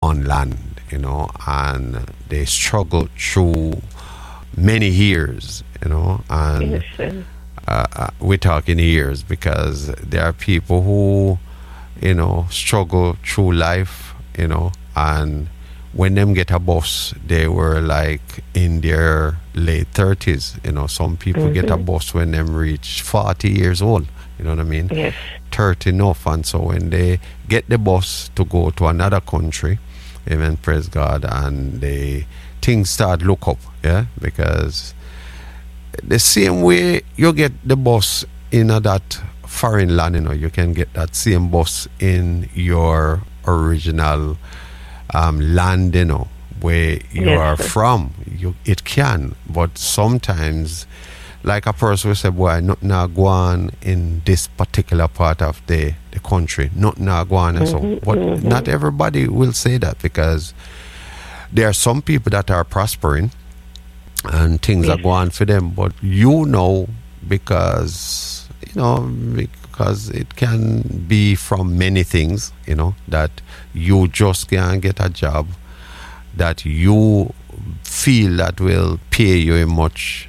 on land, and they struggle through many years, and Yes. we're talking years because there are people who, struggle through life, and when them get a bus, they were like in their late 30s. Some people get a bus when them reach 40 years old. You know what I mean? Yes. 30 enough. And so when they get the bus to go to another country, amen, praise God, and things start look up, yeah, because the same way you get the bus in that foreign land, you can get that same bus in your original land, where you are from. It can, but sometimes, like a person will say, boy, nothing go on in this particular part of the country, nothing go on, and so. But not everybody will say that, because there are some people that are prospering and things are going for them, but because it can be from many things, that you just can't get a job that you feel that will pay you in much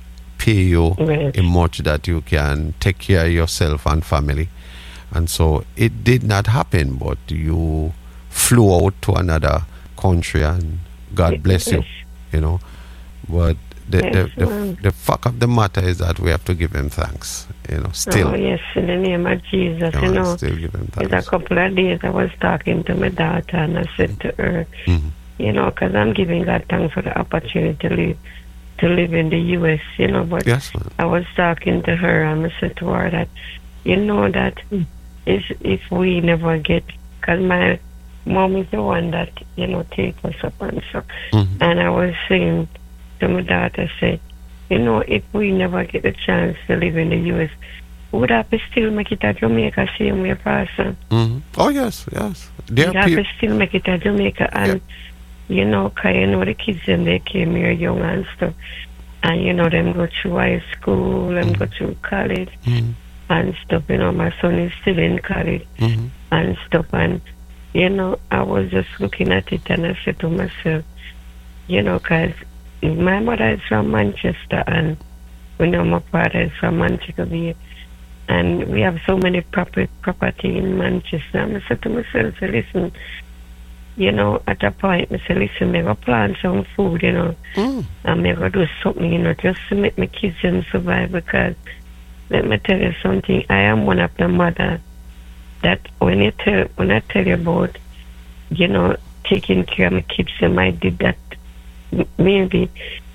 that you can take care of yourself and family. And so it did not happen, but you flew out to another country and God bless you, But the fact of the matter is that we have to give him thanks, still. Oh, yes, in the name of Jesus, Still give him thanks. It's a couple of days I was talking to my daughter and I said to her, because I'm giving God thanks for the opportunity to live in the U.S., but yes, I was talking to her and I said to her that, that if we never get, because my mom is the one that, take us up and so, and I was saying to my daughter, say, if we never get the chance to live in the U.S., would I still make it a Jamaica same way, Pastor? Oh, yes. Would I still make it a Jamaica? And, because, the kids, and they came here young and stuff. And, them go through high school, them go through college and stuff. My son is still in college and stuff. And, I was just looking at it and I said to myself, because my mother is from Manchester and my father is from Manchester Bay, and we have so many property in Manchester. And I said to myself, listen, at a point, I said, listen, I'm going to plant some food, and I'm going to do something, just to make my kids survive, because let me tell you something, I am one of the mothers that when I tell you about, taking care of my kids, I did that maybe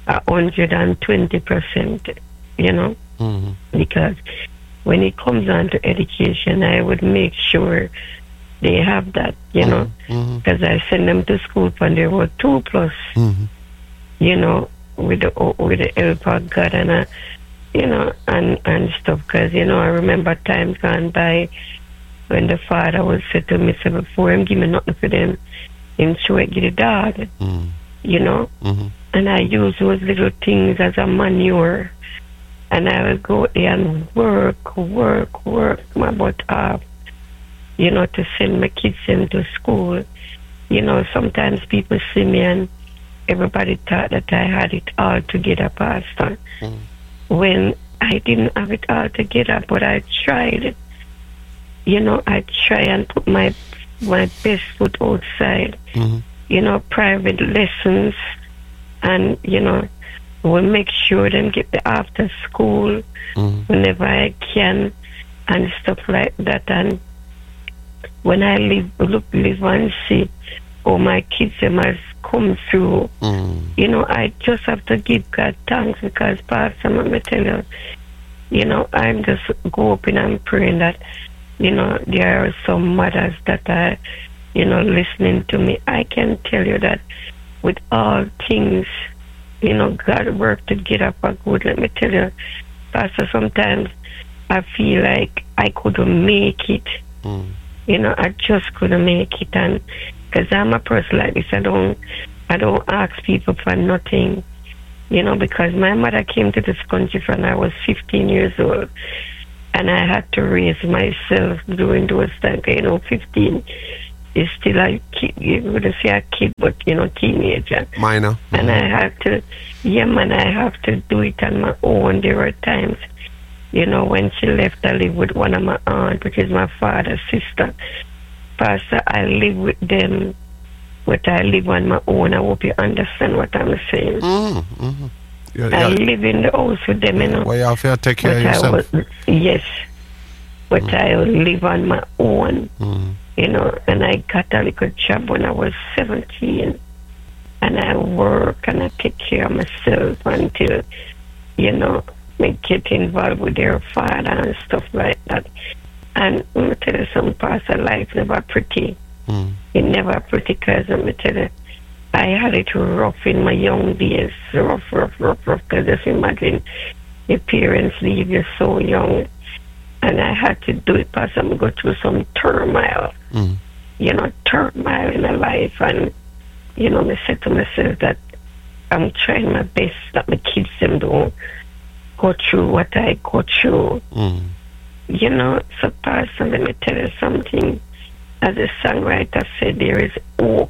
120%, because when it comes on to education, I would make sure they have that, because I send them to school when they were 2+, with the help of God and and stuff, because I remember times gone by when the father would say to me, say, before him give me nothing for them, him show it give the dog, and I use those little things as a manure, and I would go there and work my butt off, to send my kids into school. Sometimes people see me and everybody thought that I had it all together, Pastor, when I didn't have it all together, but I tried. I try and put my best foot outside, private lessons, and, we'll make sure them get the after school whenever I can and stuff like that. And when I live and see, my kids must come through, I just have to give God thanks, because, Pastor, let me tell you, I'm just hoping and praying that, there are some mothers that are, listening to me. I can tell you that with all things, God worked together for good. Let me tell you, Pastor, sometimes I feel like I couldn't make it. I just couldn't make it. And because I'm a person like this, I don't ask people for nothing, because my mother came to this country when I was 15 years old. And I had to raise myself during those times, 15. is still a kid. You wouldn't say a kid, but teenager. Minor. And I have to, I have to do it on my own. There were times, when she left, I live with one of my aunt, which is my father's sister. Pastor, I live with them, but I live on my own. I hope you understand what I'm saying. Mm-hmm. I live in the house with them, Well, you have to take care of yourself. Yes. But I live on my own, and I got a little job when I was 17. And I work and I take care of myself until, me get involved with their father and stuff like that. And let me tell you something, Pastor, life never pretty. It never pretty because let me tell you, I had it rough in my young days. Rough. Because just imagine your parents leave you so young. And I had to do it because I'm going through some turmoil. Turmoil in my life. And, I said to myself that I'm trying my best that my kids them don't go through what I go through. So Pastor, let me tell you something. As a songwriter said, there is hope.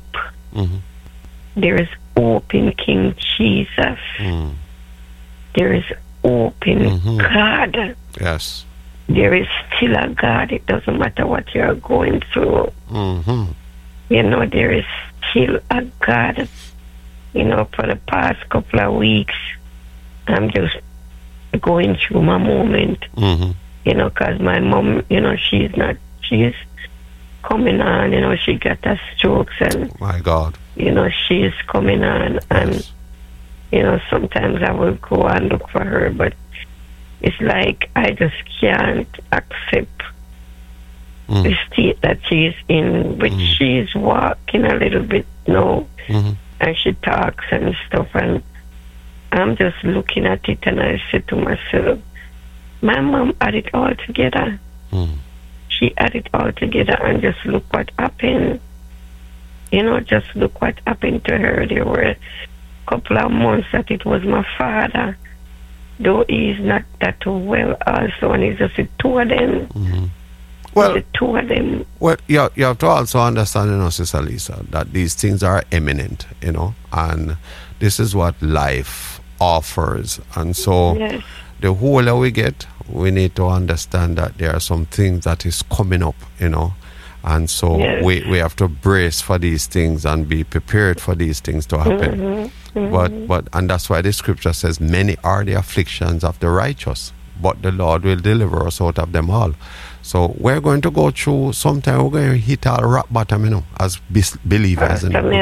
There is hope in King Jesus. There is hope in God. Yes. There is still a God. It doesn't matter what you're going through. There is still a God. For the past couple of weeks, I'm just going through my moment. Because my mom, she's coming on, she got a stroke and, my God, she's coming on and, yes. Sometimes I will go and look for her, but it's like I just can't accept the state that she's in, but she's walking a little bit now, and she talks and stuff, and I'm just looking at it and I said to myself, my mom had it all together. She had it all together, and just look what happened. Just look what happened to her. There were a couple of months that it was my father, though he's not that well also, and it's just the two of them. Well, the two of them. Well, you have to also understand, Sister Lisa, that these things are imminent, and this is what life offers. And so the older we get, we need to understand that there are some things that is coming up, and so we have to brace for these things and be prepared for these things to happen. But and that's why the scripture says, many are the afflictions of the righteous, but the Lord will deliver us out of them all. So we're going to go through, sometime we're going to hit our rock bottom, as believers.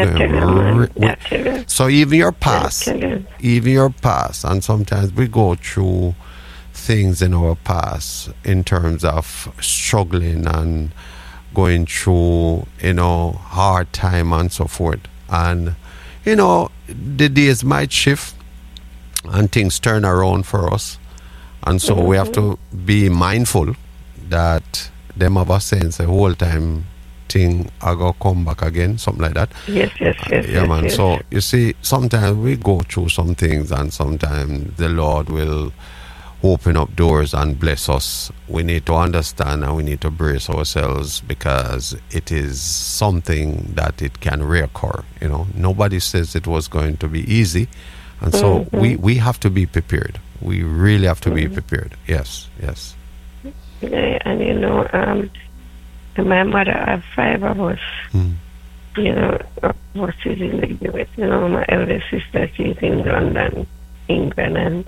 So even your past, and sometimes we go through things in our past in terms of struggling and going through, hard time and so forth. And, the days might shift and things turn around for us. And so we have to be mindful that them of us saying the whole time thing I go come back again, something like that. Yes. Man. Yes. So you see, sometimes we go through some things, and sometimes the Lord will open up doors and bless us. We need to understand and we need to brace ourselves, because it is something that it can reoccur. Nobody says it was going to be easy, and so we have to be prepared. We really have to be prepared. Yes. Yeah, and my mother had 5 of us. What she's in the US. My eldest sister, she's in London, England, and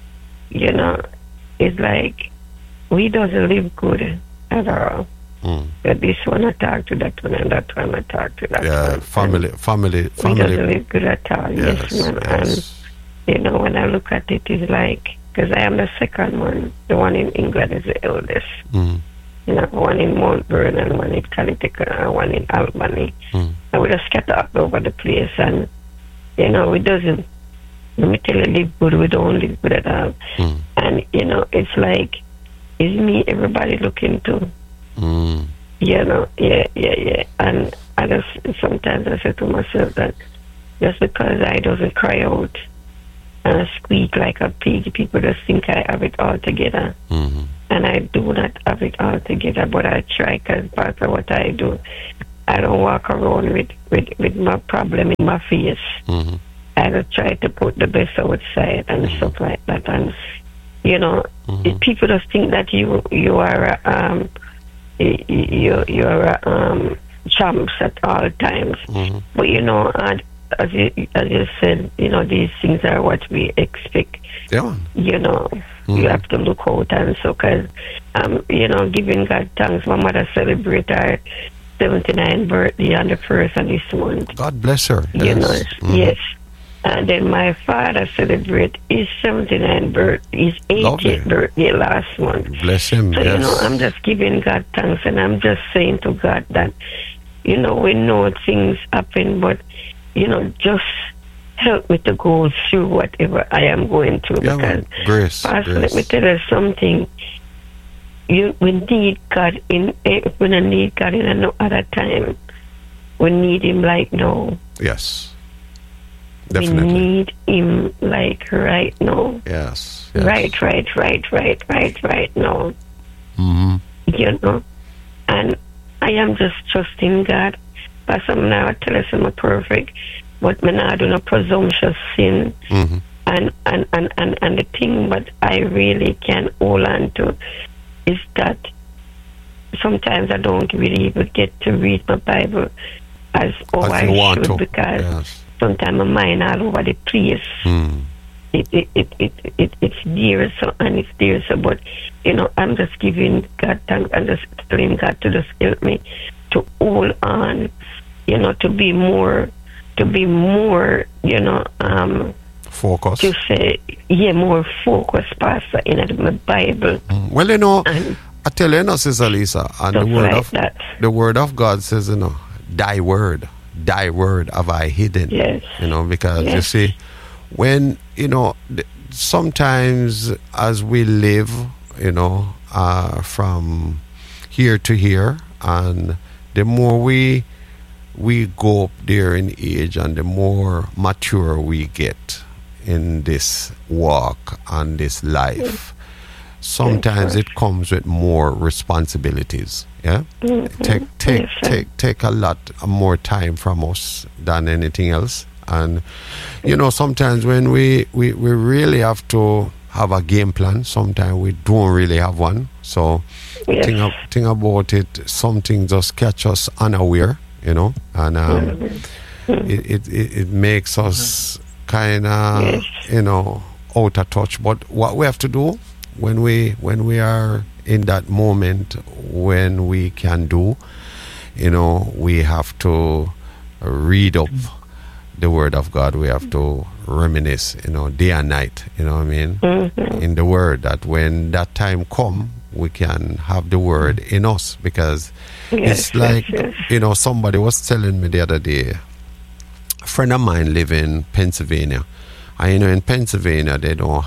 it's like we doesn't live good at all. But this one I talk to that one, and that one I talk to that one. Family. We doesn't live good at all. Yes, man. Yes. And when I look at it, it's like, because I am the second one. The one in England is the eldest. One in Mount Vernon, one in Connecticut, and one in Albany. And we just scatter all over the place, and we doesn't. Let me tell you, live good. We don't live good at all. And it's like, it's me everybody looking to. Yeah. And I just sometimes I say to myself that just because I doesn't cry out and I squeak like a pig, people just think I have it all together. And I do not have it all together, but I try, because part of what I do, I don't walk around with my problem in my face. Mm-hmm. I just try to put the best outside and stuff like that. And people just think that you are champs at all times. But as you said, these things are what we expect. Yeah. You have to look out and so, because giving God thanks. My mother celebrated her 79th birthday on the 1st of this month. God bless her. Yes. Yes. And then my father celebrated his 79th birthday, his 80th birthday last month. Bless him. So, yes. I'm just giving God thanks, and I'm just saying to God that, we know things happen, but, just help me to go through whatever I am going through. Yeah, because, Pastor, let me tell you something. We need God we don't need God in no other time. We need Him like now. Yes. Definitely. We need Him like right now. Yes. Right now. Mm-hmm. And I am just trusting God. But some now I tell us I'm perfect, but me not do no presumptuous sin. Mm-hmm. And the thing what I really can hold on to is that sometimes I don't really even get to read my Bible as I should, because sometimes my mind all over the place. It's there so, and it's there so, but I'm just giving God thanks and just telling God to just help me to hold on, to be more focus. To say, more focus, Pastor, in my Bible. Well, I tell you, Sister Lisa, and the word of God says, thy word have I hidden. Yes. Because you see, when, sometimes as we live, from here to here, and the more we go up there in age and the more mature we get in this walk and this life, sometimes it comes with more responsibilities. Yeah, take a lot more time from us than anything else. And sometimes when we really have to have a game plan, sometimes we don't really have one. So think about it, something just catch us unaware, and it makes us kind of out of touch. But what we have to do when we are in that moment, when we can do, we have to read up the word of God. We have to reminisce, day and night, in the word, that when that time come, we can have the word in us. Because it's like, somebody was telling me the other day, a friend of mine live in Pennsylvania, and in Pennsylvania they don't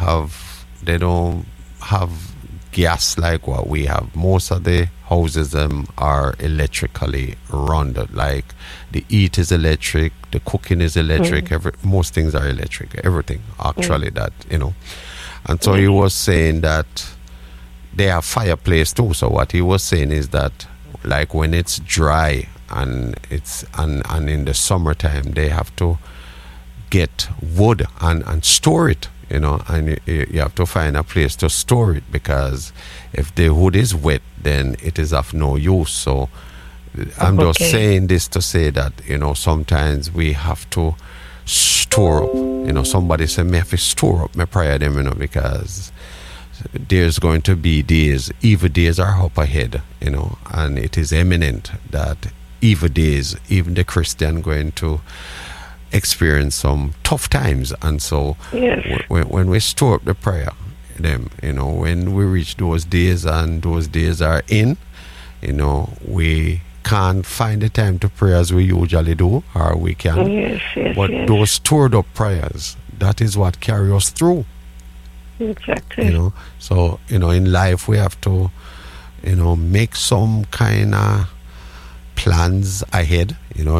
have gas like what we have. Most of the houses are electrically run. Like the heat is electric, the cooking is electric, most things are electric, everything actually that, And so he was saying that they have fireplace too. So what he was saying is that, like, when it's dry and it's and in the summertime, they have to get wood and store it, and you have to find a place to store it, because if the wood is wet, then it is of no use. So I'm just saying this to say that, sometimes we have to store up. Somebody said, me have to store up my prayer them, because there's going to be days, evil days are up ahead, and it is imminent that evil days, even the Christian going to experience some tough times. And so when we store up the prayer, them, when we reach those days and those days are in, we can't find the time to pray as we usually do, or we can. But those stored up prayers, that is what carry us through. Exactly. So, in life we have to, make some kind of plans ahead,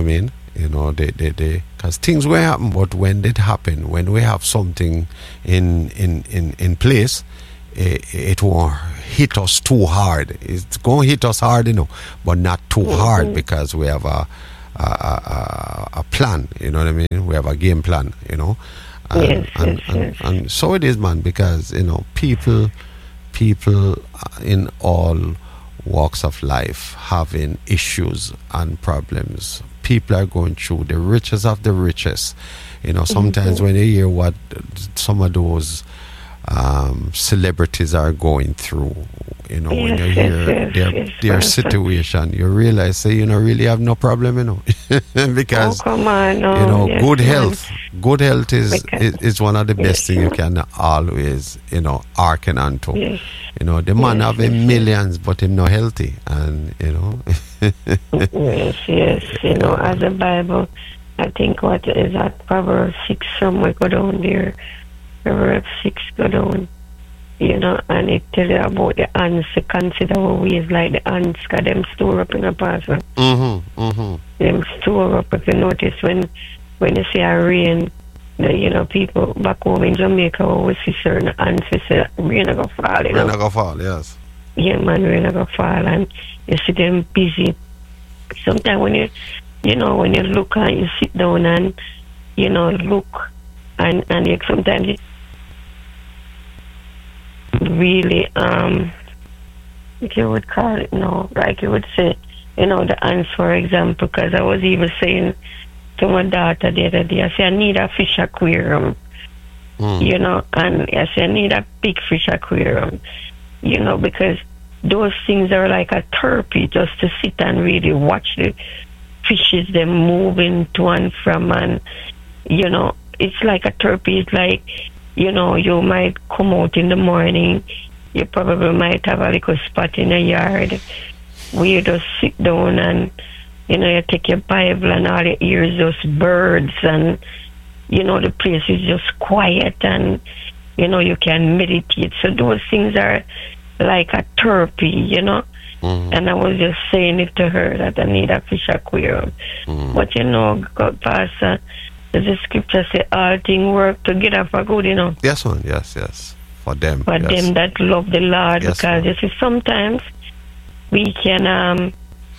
because things will happen, but when it happen, when we have something in place, it won't hit us too hard. It's going to hit us hard, but not too hard, because we have a plan. You know what I mean? We have a game plan. And so it is, man. Because people in all walks of life having issues and problems. People are going through the richest of the richest. Sometimes when you hear what some of those celebrities are going through, when you hear their situation, you realize you really have no problem, because come on, good health is one of the best things you can always hearken unto. Yes. The man having millions, but him not healthy, and yes, as the Bible, I think what is that, Proverbs 6 somewhere go down there, Proverbs 6 go down, and it tell you about the ants, to consider our ways like the ants, because them store up in a parcel. Them store up. If you notice when you see a rain, people back home in Jamaica always see certain ants, we say rain go fall. Rain go fall, yes. Yeah, man, rain go fall, and you see them busy. Sometimes when you look and you sit down and look, and you sometimes you really if you would call it like you would say the ants, for example, because I was even saying to my daughter the other day, I said I need a fish aquarium, and I said I need a big fish aquarium, because those things are like a therapy, just to sit and really watch the fishes, them moving to and from, and it's like a therapy. It's like you might come out in the morning, you probably might have a little spot in the yard where you just sit down and you take your Bible and all you hear is just birds, and the place is just quiet, and you can meditate. So those things are like a therapy, and I was just saying it to her that I need a fish aquarium. But God, Pastor, the scripture say all things work together for good, Yes, man. Yes. For them. For them that love the Lord, yes, because you see, sometimes we can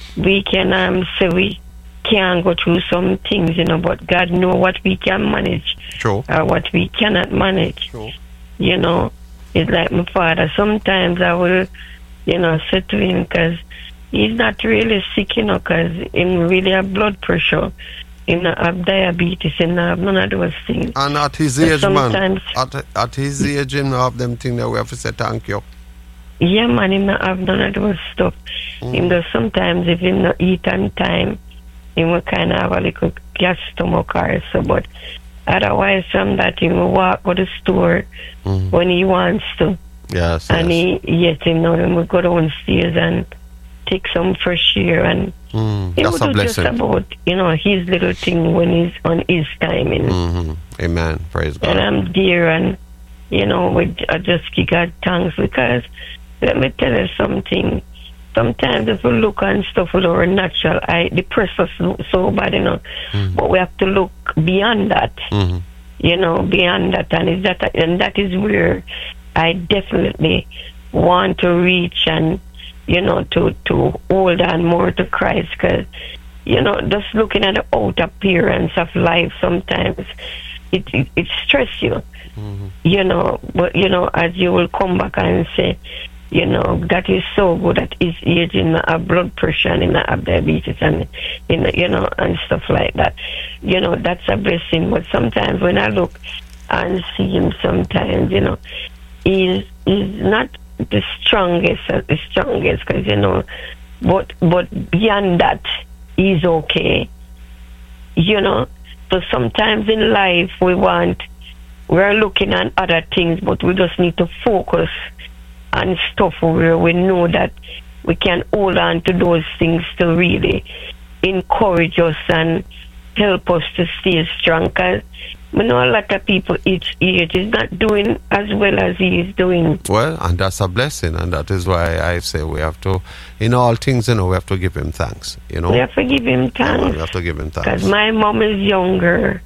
say we can't go through some things, but God know what we can manage. True. Or what we cannot manage. True. It's like my father. Sometimes I will, say to him, because he's not really sick, because he really have blood pressure, have diabetes, have none of those things. And at his age, man, at his age, him have them things that we have to say thank you. Yeah, man, him not have none of those stuff. Him does sometimes, if he not eat on time, he will kind of have a little gas stomach or so, but otherwise from that, he will walk to the store when he wants to. Yes, and he will go downstairs and take some fresh air, and he will do just about his little thing when he's on his timing. Amen. Praise God. And I'm there, and I just give God thanks, because let me tell you something. Sometimes if we look and stuff with our natural eye, depress us so bad, but we have to look beyond that. Beyond that, and that is where I definitely want to reach, and to hold on more to Christ, because just looking at the outer appearance of life, sometimes it stresses you. But as you will come back and say, that is so good at his age, have blood pressure and have diabetes, and and stuff like that. That's a blessing. But sometimes when I look and see him, sometimes he's not the strongest, because but beyond that, he's okay. So sometimes in life we're looking at other things, but we just need to focus on stuff where we know that we can hold on to those things to really encourage us and help us to stay strong. Because we know a lot of people each age is not doing as well as he is doing. Well, and that's a blessing, and that is why I say we have to, in all things, we have to give him thanks. We have to give him thanks. Yeah, we have to give him thanks. Because my mom is younger,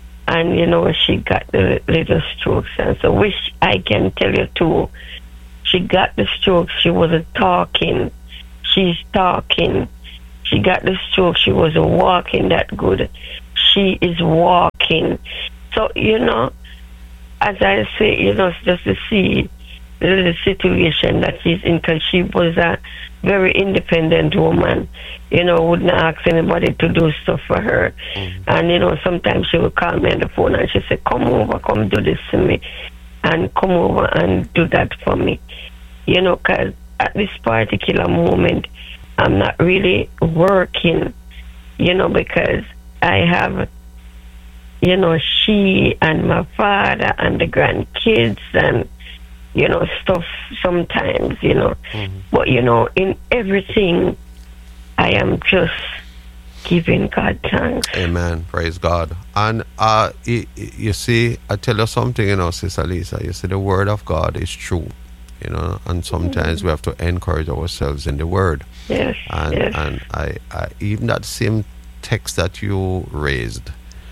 and she got the little strokes, and so which I can tell you too, She got the stroke. She wasn't talking. She's talking. She got the stroke. She wasn't walking that good. She is walking. So, as I say, just to see the situation that she's in, because she was a very independent woman, wouldn't ask anybody to do stuff for her. And, sometimes she would call me on the phone and she said, come over, come do this to me, and come over and do that for me. Because at this particular moment, I'm not really working, because I have, she and my father and the grandkids and, stuff sometimes, But, in everything, I am just giving God thanks. Amen. Praise God. And you see, I tell you something, Sister Lisa, you see, the word of God is true, and sometimes we have to encourage ourselves in the word. Yes. And I even that same text that you raised,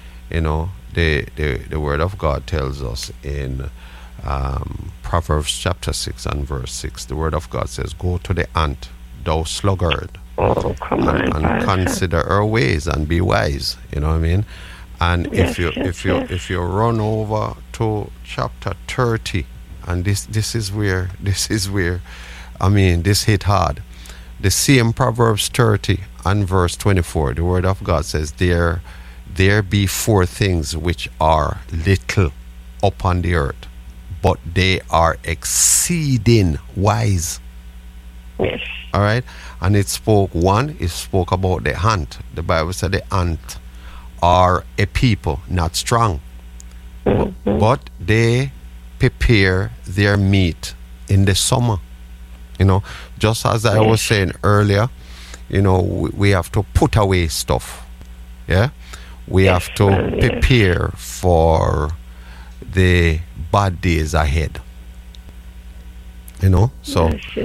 the word of God tells us in Proverbs chapter 6 and verse 6, the word of God says, go to the ant, thou sluggard, and consider her ways and be wise. You know what I mean? And if you run over to chapter 30, and this is where I mean, this hit hard. The same Proverbs 30 and verse 24, the word of God says, there be 4 things which are little upon the earth, but they are exceeding wise. Yes. All right? And it spoke about the ant. The Bible said the ant are a people not strong, but they prepare their meat in the summer. Just as I was saying earlier, we have to put away stuff. Yeah? We have to prepare for the bad days ahead. So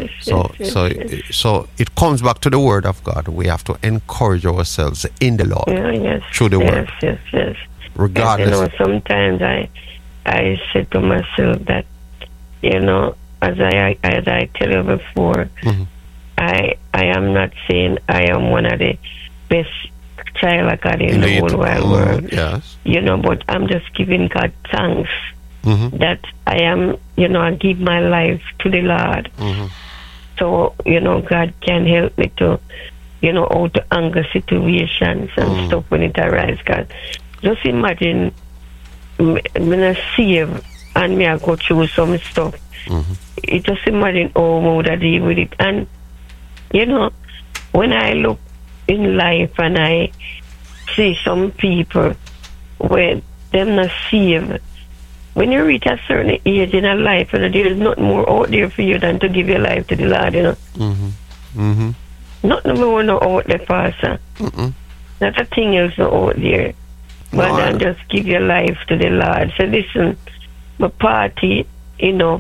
it comes back to the word of God. We have to encourage ourselves in the Lord through the word. Yes. Regardless. Sometimes I say to myself that, as I tell you before, I am not saying I am one of the best child of God in the whole wide world. Yes. But I'm just giving God thanks that I am, I give my life to the Lord. So, God can help me to, how to anger situations and stuff when it arises. God, just imagine when I save and me I go through some stuff. You just imagine how I would deal with it. And, when I look in life and I see some people where them not saved, when you reach a certain age in a life, there is nothing more out there for you than to give your life to the Lord, Nothing more no out there, Pastor. Not a thing else no out there. But then just give your life to the Lord. So listen, my party enough,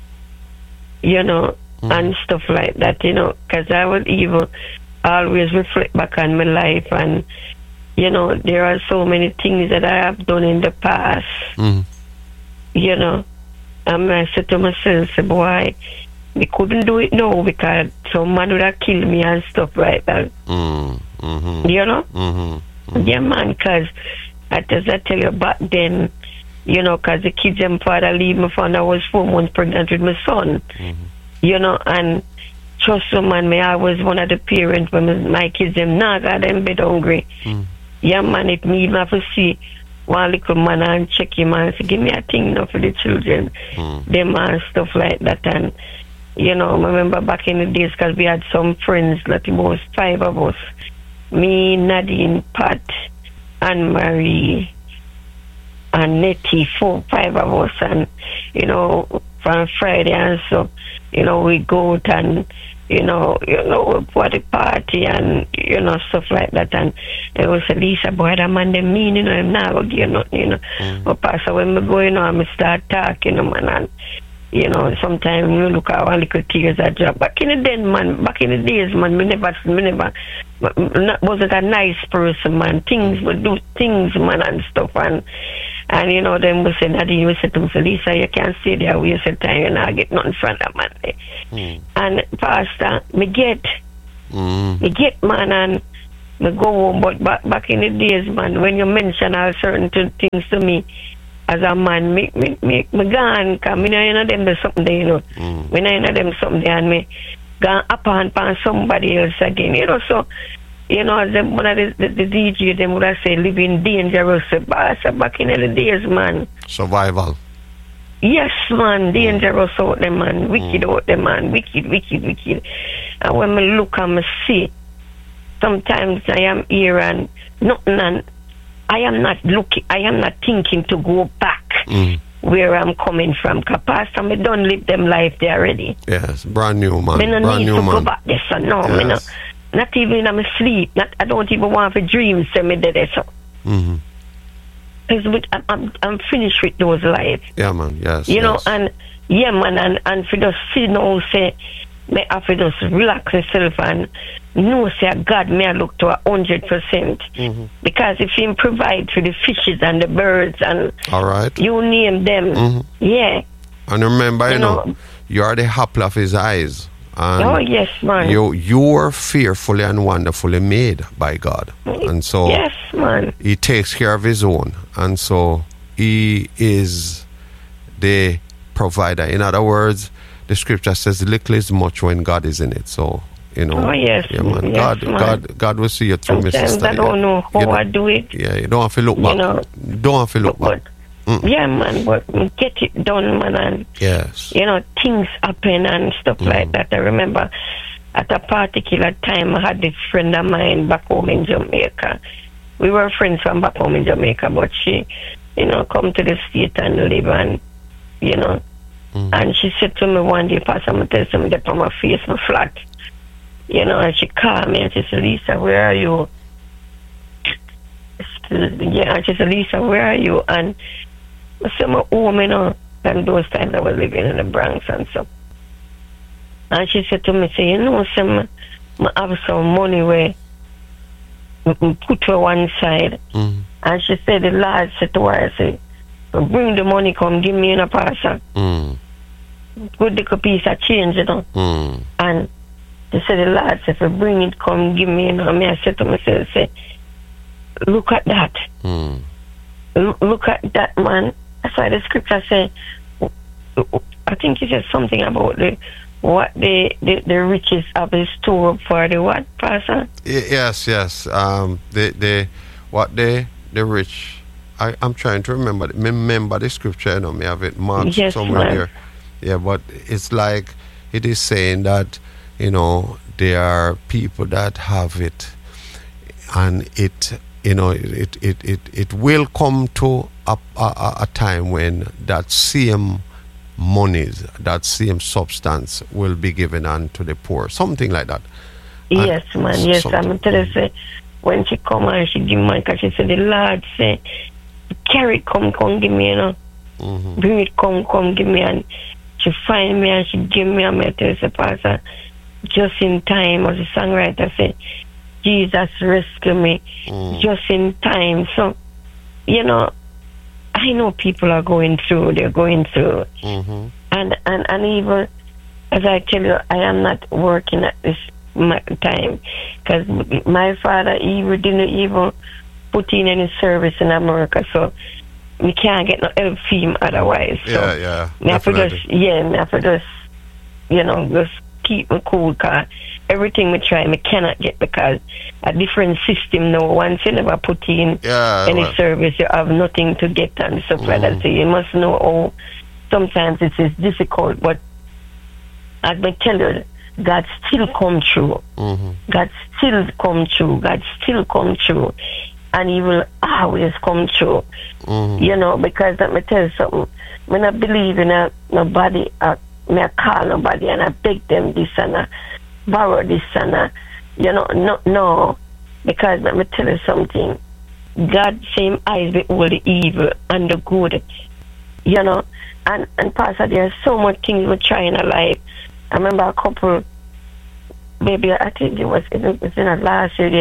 and stuff like that, because I would even always reflect back on my life, and there are so many things that I have done in the past, and I said to myself, boy, we couldn't do it now because some man would have killed me and stuff like that. Yeah, man, because as I tell you back then, because the kids and father leave me for, and I was 4 months pregnant with my son, and trust me, man, I was one of the parents when my kids them now got them bed hungry. Yeah, man, it me have to see one little man and check him and say, give me a thing now for the children, them and stuff like that. And I remember back in the days, because we had some friends, like it was 5 of us, me, Nadine, Pat, Anne Marie, and Nettie, 4, 5 of us, and from Friday and so, we go out and for the party and stuff like that, and it was a Lisa, boy, that man them mean, I'm not gonna give nothing, but Pastor, when we go, I start talking, man, and sometimes we look at one little tears that drop. Back in the day, man, we never wasn't a nice person, man. Things would do things, man, and stuff, and And you know, them we say, Daddy, we said to me, Lisa, you can't stay there, we said, time, you know, get nothing from that man. And Pastor, me get, man, and me go home. But back in the days, man, when you mention all certain things to me, as a man, me gone, because me know them do something there, you know. Me know them something there, and me gone upon somebody else again, you know. So, you know, one of the DJ, them would have said, living dangerous, back in the days, man. Survival. Yes, man, dangerous out there, man. Wicked out there, man. Wicked. And when me look and me see, sometimes I am here and nothing, and I am not thinking to go back where I'm coming from. Because Pastor, me don't live them life there already. Yes, brand new, man. Me no brand need new, to man. go back there, so no, yes. me no. Not even in my sleep. I don't even want to dream, say me there, so. Because I'm finished with those lives. Yeah, man, yes. You know, and yeah, man, and for just see now, say, me have to just relax myself and know, say, God, may I look to 100%. Because if He provide for the fishes and the birds and all right, you name them, yeah. And remember, you know, you are the apple of His eyes. And oh, yes, man. You are fearfully and wonderfully made by God. And so yes, man. He takes care of His own. And so He is the provider. In other words, the scripture says little is much when God is in it. So, you know. Oh, yes. Yeah, man. Yes, God will see you through, Mr. Sometimes I don't know how I do it. Yeah, you don't have to look back. You know, don't have to look back. Yeah, man, but get it done, man, and yes, you know, things happen and stuff like that. I remember at a particular time I had this friend of mine back home in Jamaica. We were friends from back home in Jamaica, but she, you know, come to the state and live, and you know, and she said to me one day, Pastor, I'm gonna tell something that on my face, my flat, you know, and she called me and she said, Lisa, where are you? Yeah, and she said, Lisa, where are you? And I said, my home, you know, and those times I was living in the Bronx and stuff. And she said to me, say, you know, I have some money where I put to one side. And she said, the Lord said to her, say, bring the money, come give me in a parcel. Good little piece of change, you know. And she said, the Lord said, bring it, come give me, you know. And I said to myself, say, look at that. Look at that, man. That's why the scripture says, I think it says something about the riches of his store for the what, Pastor? Yes. The rich. I'm trying to remember the scripture, you know, may have it marked somewhere there. Yeah, but it's like it is saying that, you know, there are people that have it, and it, you know, it will come to a time when that same monies, that same substance will be given unto the poor, something like that. Yes, man. Yes, I'm telling you, say, when she come and she give me, because she said, the Lord say, carry it, come give me, you know. Bring it, come give me, and she find me and she give me, and I tell you, say, Pastor, just in time, as the songwriter said, Jesus rescue me just in time. So, you know, I know people are going through, they're going through. And even, as I tell you, I am not working at this time, because my father even didn't even put in any service in America, so we can't get no help from him otherwise. So I have to just, you know, just keep me cool, because everything we try, we cannot get, because a different system now. Once you never put in any service, you have nothing to get and stuff like that. So you must know how sometimes it is difficult, but as I tell you, God still come true. God still come true. God still come true. And He will always come true. You know, because let me tell you something. When I believe in nobody, I call nobody and I beg them this and I borrow this and you know, no. Because let me tell you something. God's same eyes behold the evil and the good. You know, and Pastor, there's so much things we try in our life. I remember a couple, maybe I think it was in the last year,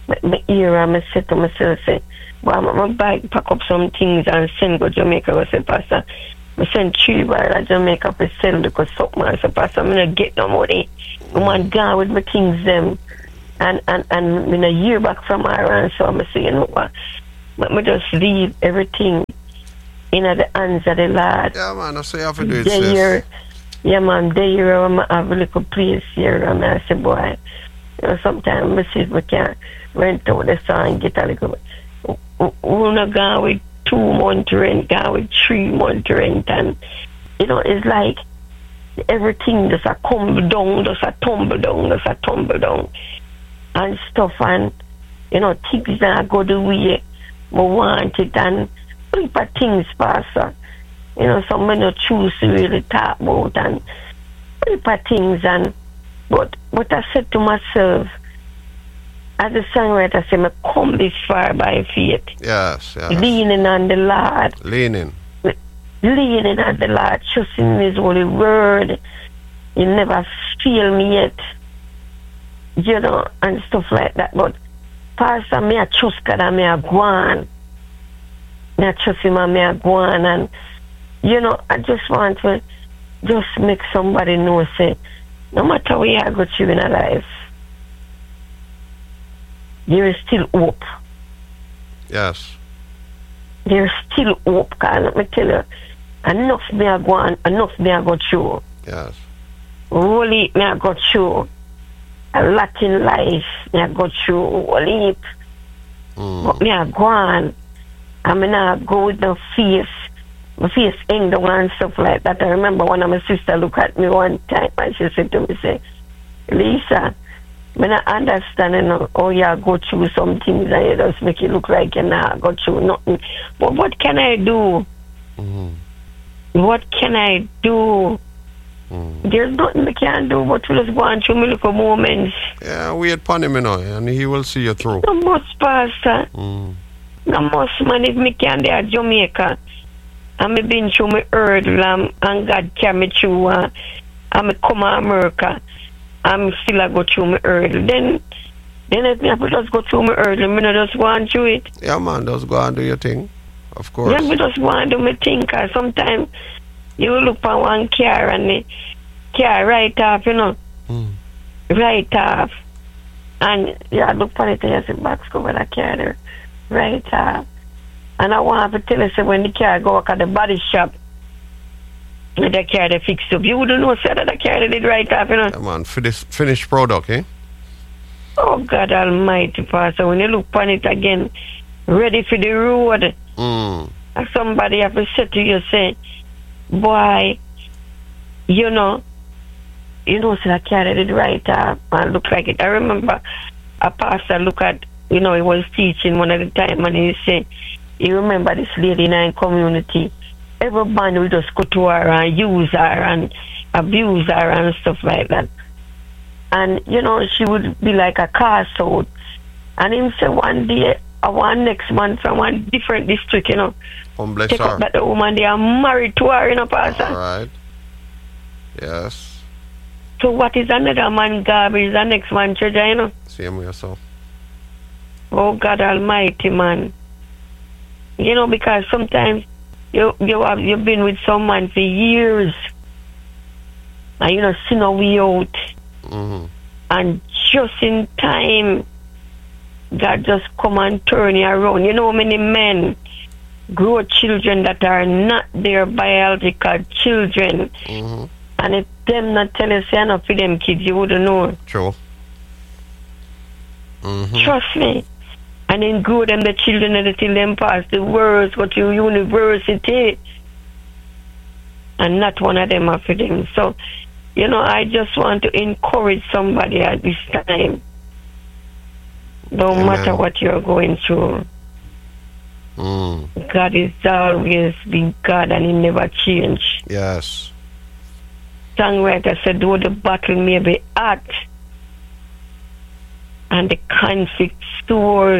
my ear and I said to myself, say, well, I'm going to pack up some things and send go to Jamaica. I said, Pastor, I send 3 bars to Jamaica to sell because something. I said, Pastor, I'm going to get no money. I'm going to go with my things them. And in a year back from Iran, so I'm saying, you know what, I just leave everything in the hands of the Lord. Yeah, man, I say you have to do it, sis. Yeah, man, there I'm have a little place here, and I say, boy, you know, sometimes I see we can rent out the song and get a little. We're not going with 2 months rent, going with 3 months rent, and you know, it's like everything just a tumble down, just a tumble down. And stuff, and you know, things that go the way we want it, and heap of things, Pastor. You know, some men don't choose to really talk about, and heap of things, and but I said to myself, as the songwriter said, I come this far by faith. Yes. Leaning on the Lord. Leaning on the Lord, trusting His holy word. He never failed me yet. You know, and stuff like that. But Pastor, me I trust God and me I go on. Me I trust Him and me I go on. And, you know, I just want to just make somebody know, say, no matter where I go through in a life, there is still hope. Yes. There is still hope, because let me tell you, enough me I go on, enough me I go through. Yes. Really me I go through. A lot in life, me I go through a leap. But me I go on. I mean, I go with no face. My face hang down and stuff like that. I remember one of my sister looked at me one time and she said to me, say, Lisa, I not understand, you know, how you go through some things and you just make it look like you not go through nothing. But what can I do? What can I do? There's nothing I can do but to just go on through my little moments. Yeah, wait upon Him, you know, and He will see you through. No much, Pastor. No much, man, if me can there at Jamaica. And I been through my hurdle and God carry me through and I come to America and I still go through my hurdle. Then if me have to just go through my hurdle, me not just go on through it. Yeah, man, just go and do your thing. Of course. Yeah, me just go and do my thing, because sometimes you look for one car and the car right off, you know. Right off. And you look for it and you say, box cover that car there. Right off. And I want to tell you, say, when the car go at the body shop, the car they fixed up, you wouldn't know, say, that the car they did right off, you know. Yeah, man, for this finished product, eh? Oh, God Almighty, Pastor, when you look on it again, ready for the road, and somebody have to say to you, say, boy, you know, say that car they did right off, and look like it. I remember a pastor look at, you know, he was teaching one at the time, and he said, you remember this lady in our community, everybody will just go to her and use her and abuse her and stuff like that. And, you know, she would be like a cast out. And him say one day, one next month from one different district, you know, take up that the woman, they are married to her, you know, Pastor. All right. Yes. So what is another man garbage, the next man treasure, you know? Same with yourself. Oh, God Almighty, man. You know, because sometimes you've been with someone for years and you know, see no way out. And just in time, God just come and turn you around. You know, many men grow children that are not their biological children. And if them not tell you, say, enough for them kids, you wouldn't know. True. Trust me. And then grow them the children until them pass the words, go to university. And not one of them are for them. So, you know, I just want to encourage somebody at this time. No matter what you're going through. God is always been God and He never change. Yes. Songwriter said, though the battle may be hot and the conflict sore,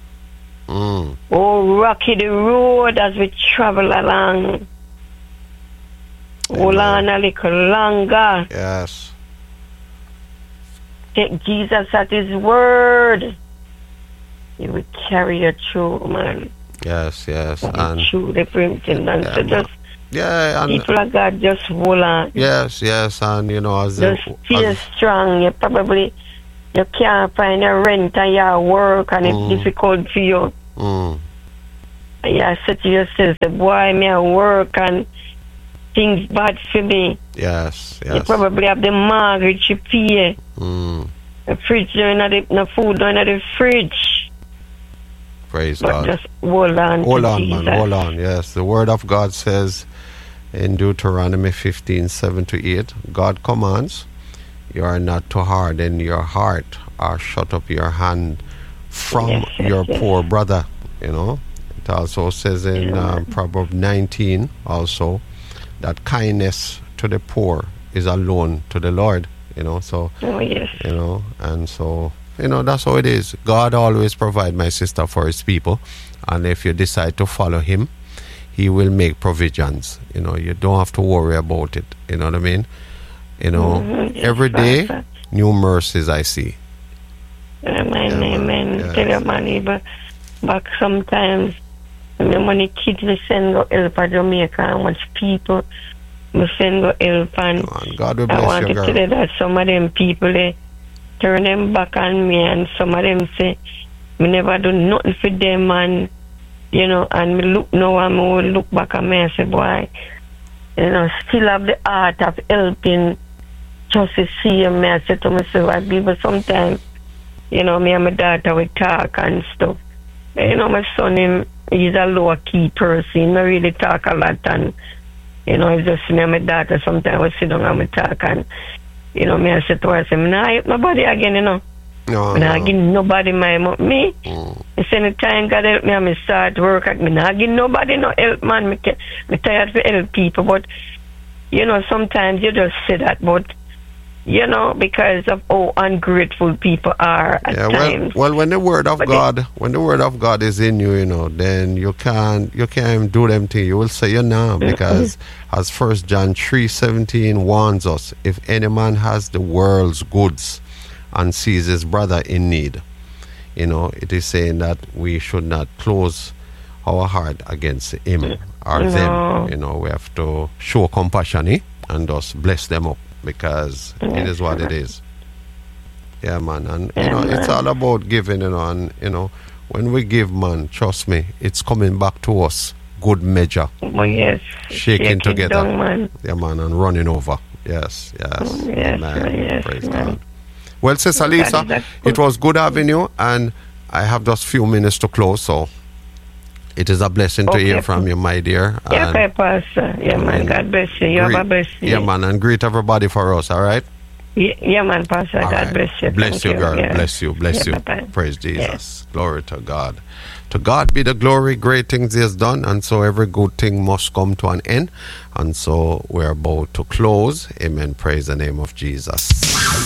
oh, rocky the road as we travel along. Hold on a little longer. Yes. Take Jesus at His word. He will carry you through, man. Yes. And through the printing. And so just, and people of God, just hold on. Yes, and as just stay strong. You can't find a rent and your work, and it's difficult for you. You say to yourself, boy, me I work and things bad for me. Yes. You probably have the mortgage you pay. The fridge, no food in the fridge. Praise but God. Just hold on. Hold on, Jesus. man. Hold on. Yes, the word of God says in Deuteronomy 15:7-8, God commands, you are not to harden your heart or shut up your hand from your poor brother. It also says in Proverbs 19 also that kindness to the poor is a loan to the Lord. So and so that's how it is. God always provide, my sister, for his people, and if you decide to follow him, he will make provisions. You don't have to worry about it. You know what I mean? Every day new mercies I see. Amen. Yes. Tell your money, but sometimes when the kids we send go help at Jamaica, how much people we send go help, and God will bless I want you, to tell you that some of them people they turn them back on me, and some of them say me never do nothing for them, and and me look now and me will look back and me and say, boy, still have the art of helping just to see me. I say to myself, I believe sometimes me and my daughter we talk and stuff. My son he's a lower key person. He don't really talk a lot, and it's just me and my daughter sometimes we sit down and we talk, and me I say to her, I say, I'm not help nobody again, I'm not give nobody my me. It's any time God help me and me start work, I'm not give nobody no help, man. Me tired to help people, but sometimes you just say that, but because of how ungrateful people are at times. Well, when the word of God is in you, then you can't even do them things. You will say because as 1 John 3:17 warns us, if any man has the world's goods and sees his brother in need, it is saying that we should not close our heart against him or them. We have to show compassion and just bless them up, because it is what it is. Yeah, man. And it's all about giving, and when we give, man, trust me, it's coming back to us, good measure. Oh, yes. Shaking together. Down, man. Yeah, man, and running over. Yes. Yes. Praise God. Well, Sister Lisa, it was good having you, and I have just few minutes to close, so it is a blessing to hear from you, my dear. Okay, Pastor. Yeah, man. God bless you. You have a blessed day. Yeah, man. And greet everybody for us, all right? Yeah, man, Pastor. All God right. bless you. Bless you, girl. Yeah. Bless you. Bye-bye. Praise Jesus. Glory to God. To God be the glory. Great things he has done. And so every good thing must come to an end. And so we're about to close. Amen. Praise the name of Jesus.